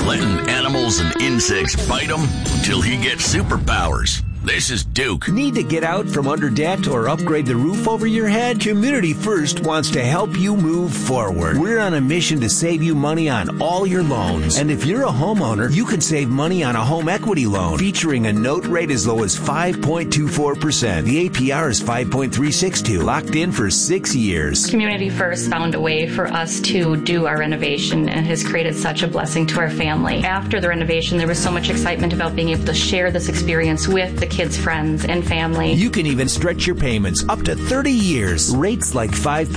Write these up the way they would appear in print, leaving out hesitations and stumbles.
letting animals and insects bite him until he gets superpowers. This is Duke. Need to get out from under debt or upgrade the roof over your head? Community First wants to help you move forward. We're on a mission to save you money on all your loans. And if you're a homeowner, you can save money on a home equity loan featuring a note rate as low as 5.24%. The APR is 5.362, locked in for 6 years. Community First found a way for us to do our renovation and has created such a blessing to our family. After the renovation, there was so much excitement about being able to share this experience with the kids, friends, and family. You can even stretch your payments up to 30 years. Rates like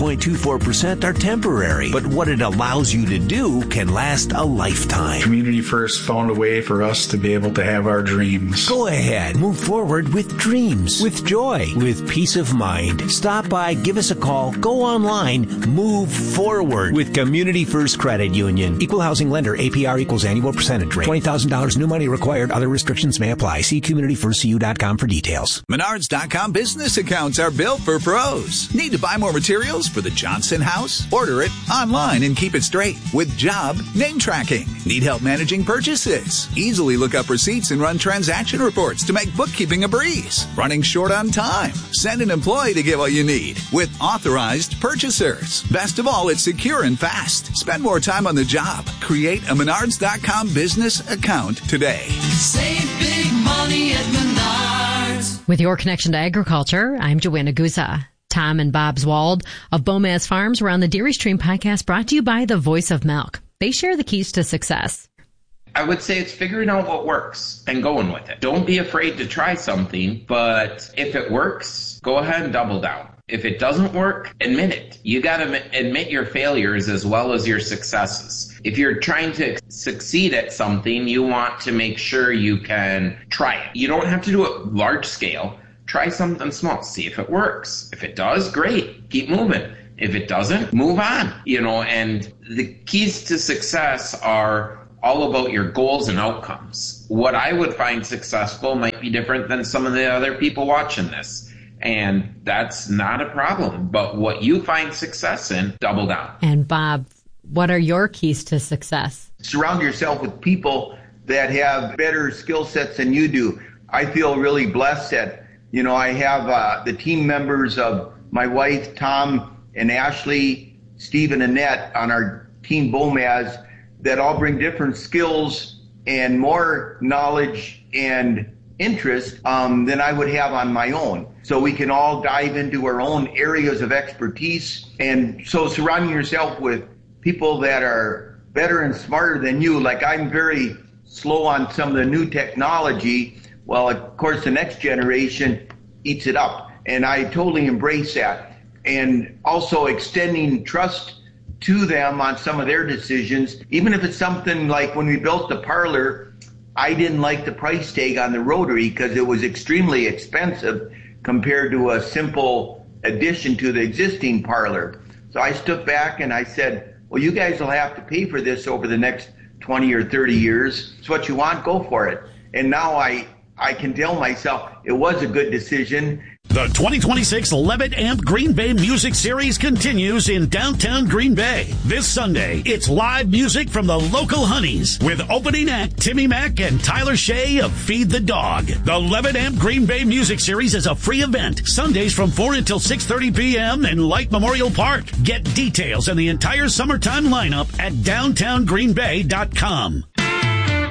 5.24% are temporary, but what it allows you to do can last a lifetime. Community First found a way for us to be able to have our dreams. Go ahead. Move forward with dreams, with joy, with peace of mind. Stop by, give us a call, go online, move forward with Community First Credit Union. Equal housing lender, APR equals annual percentage rate. $20,000 new money required. Other restrictions may apply. See CommunityFirstCU.com for details. Menards.com business accounts are built for pros. Need to buy more materials for the Johnson house? Order it online and keep it straight with job name tracking. Need help managing purchases? Easily look up receipts and run transaction reports to make bookkeeping a breeze. Running short on time? Send an employee to get what you need with authorized purchasers. Best of all, it's secure and fast. Spend more time on the job. Create a Menards.com business account today. Save big money at Menards. With your connection to agriculture, I'm Joanna Guza. Tom and Bob Zwald of Bomaz Farms were on the Dairy Stream podcast brought to you by the Voice of Milk. They share the keys to success. I would say it's figuring out what works and going with it. Don't be afraid to try something, but if it works, go ahead and double down. If it doesn't work, admit it. You got to admit your failures as well as your successes. If you're trying to succeed at something, you want to make sure you can try it. You don't have to do it large scale. Try something small. See if it works. If it does, great. Keep moving. If it doesn't, move on. And the keys to success are all about your goals and outcomes. What I would find successful might be different than some of the other people watching this. And that's not a problem. But what you find success in, double down. And Bob, what are your keys to success? Surround yourself with people that have better skill sets than you do. I feel really blessed that, I have the team members of my wife, Tom and Ashley, Steve and Annette on our team Bomaz that all bring different skills and more knowledge and interest than I would have on my own. So we can all dive into our own areas of expertise. And so surrounding yourself with people that are better and smarter than you, like I'm very slow on some of the new technology. Well, of course, the next generation eats it up. And I totally embrace that. And also extending trust to them on some of their decisions, even if it's something like when we built the parlor, I didn't like the price tag on the rotary because it was extremely expensive compared to a simple addition to the existing parlor. So I stood back and I said, well, you guys will have to pay for this over the next 20 or 30 years. It's what you want, go for it. And now I can tell myself it was a good decision. The 2026 Levitt Amp Green Bay Music Series continues in downtown Green Bay. This Sunday, it's live music from the local Honeys with opening act Timmy Mack and Tyler Shea of Feed the Dog. The Levitt Amp Green Bay Music Series is a free event, Sundays from 4 until 6:30 p.m. in Light Memorial Park. Get details and the entire summertime lineup at downtowngreenbay.com.